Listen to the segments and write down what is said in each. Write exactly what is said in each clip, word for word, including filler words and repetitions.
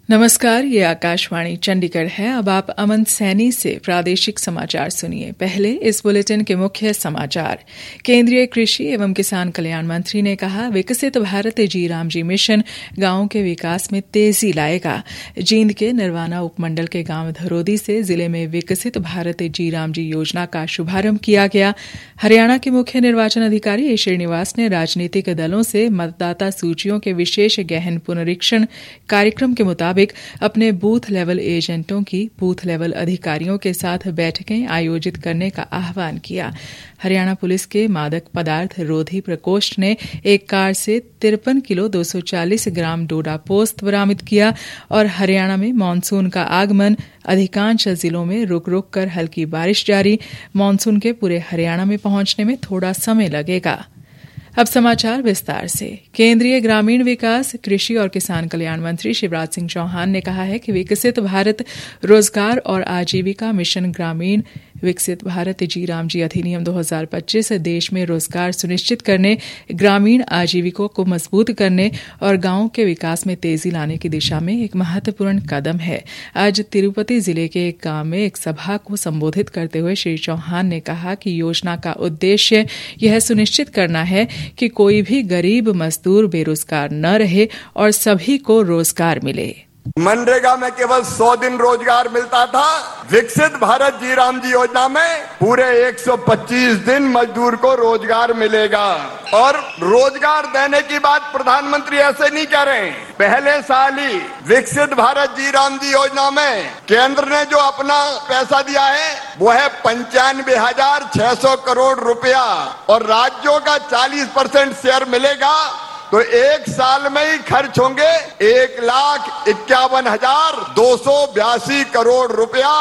नमस्कार, ये आकाशवाणी चंडीगढ़ है। अब आप अमन सैनी से प्रादेशिक समाचार सुनिए। पहले इस बुलेटिन के मुख्य समाचार। केंद्रीय कृषि एवं किसान कल्याण मंत्री ने कहा, विकसित भारत जी राम जी मिशन गांवों के विकास में तेजी लाएगा। जींद के नरवाना उपमंडल के गांव धरोदी से जिले में विकसित भारत जी राम जी योजना का शुभारंभ किया गया। हरियाणा के मुख्य निर्वाचन अधिकारी ए श्रीनिवास ने राजनीतिक दलों से मतदाता सूचियों के विशेष गहन पुनरीक्षण कार्यक्रम के मुताबिक अपने बूथ लेवल एजेंटों की बूथ लेवल अधिकारियों के साथ बैठकें आयोजित करने का आह्वान किया। हरियाणा पुलिस के मादक पदार्थ रोधी प्रकोष्ठ ने एक कार से तिरपन किलो दो सौ चालीस ग्राम डोडा पोस्त बरामद किया। और हरियाणा में मानसून का आगमन, अधिकांश जिलों में रुक रुक कर हल्की बारिश जारी। मानसून के पूरे हरियाणा में पहुंचने में थोड़ा समय लगेगा। अब समाचार विस्तार से। केंद्रीय ग्रामीण विकास, कृषि और किसान कल्याण मंत्री शिवराज सिंह चौहान ने कहा है कि विकसित भारत रोजगार और आजीविका मिशन ग्रामीण विकसित भारत जी राम जी अधिनियम दो हज़ार पच्चीस देश में रोजगार सुनिश्चित करने, ग्रामीण आजीविकों को मजबूत करने और गांवों के विकास में तेजी लाने की दिशा में एक महत्वपूर्ण कदम है। आज तिरुपति जिले के एक गांव में एक सभा को संबोधित करते हुए श्री चौहान ने कहा कि योजना का उद्देश्य यह सुनिश्चित करना है कि कोई भी गरीब मजदूर बेरोजगार न रहे और सभी को रोजगार मिले। मनरेगा में केवल सौ दिन रोजगार मिलता था। विकसित भारत जी राम जी योजना में पूरे एक सौ पच्चीस दिन मजदूर को रोजगार मिलेगा। और रोजगार देने की बात प्रधानमंत्री ऐसे नहीं कह रहे हैं। पहले साल ही विकसित भारत जी राम जी योजना में केंद्र ने जो अपना पैसा दिया है वो है पंचानवे हजार छह सौ करोड़ रुपया और राज्यों का चालीस परसेंट शेयर मिलेगा। तो एक साल में ही खर्च होंगे एक लाख इक्यावन हजार दो सौ बयासी करोड़ रुपया।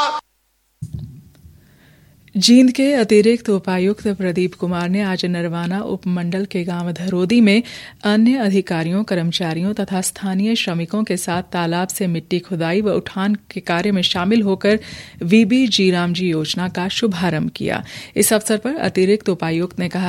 जींद के अतिरिक्त उपायुक्त प्रदीप कुमार ने आज नरवाना उपमंडल के गांव धरोदी में अन्य अधिकारियों, कर्मचारियों तथा स्थानीय श्रमिकों के साथ तालाब से मिट्टी खुदाई व उठान के कार्य में शामिल होकर वीबी जी राम जी योजना का शुभारंभ किया। इस अवसर पर अतिरिक्त उपायुक्त ने कहा